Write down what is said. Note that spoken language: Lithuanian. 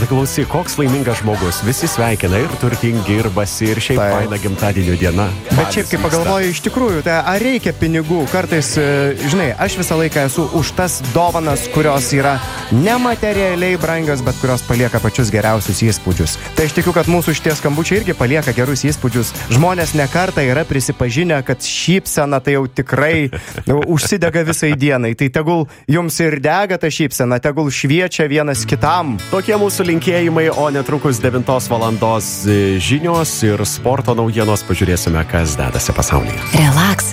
Ir klausyk, koks laimingas žmogus. Visi sveikina ir turtingi, ir basi, ir šiaip faina gimtadienio diena. Bet šiaip, kai pagalvoju, iš tikrųjų, tai ar reikia pinigų? Kartais, žinai, aš visą laiką esu už tas dovanas, kurios yra nematerialiai brangios, bet kurios palieka pačius geriausius įspūdžius. Tai aš tikiu, kad mūsų šitie skambučiai irgi palieka gerus įspūdžius. Žmonės ne kartą yra prisipažinę, kad šypsena tai jau tikrai užsidega visai dienai. Tai tegul jums ir dega ta šypsena, tegul šviečia vienas kitam. Tokie mūsų linkėjimai, o netrukus 9 valandos žinios ir sporto naujienos. Pažiūrėsime, kas dedasi pasaulyje. Relax.